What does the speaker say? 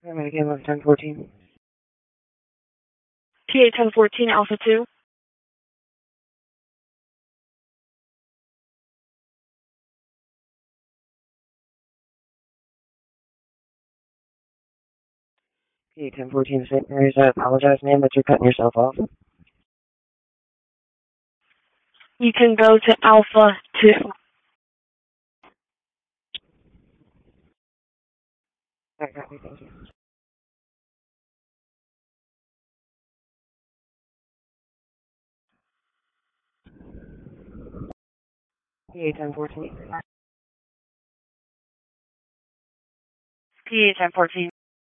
I'm going to give 1014. PA 1014 Alpha 2. PA 1014 St. Mary's. I apologize, ma'am, but you're cutting yourself off. You can go to Alpha 2. Alright, copy, thank you. PA 1014. PA 1014.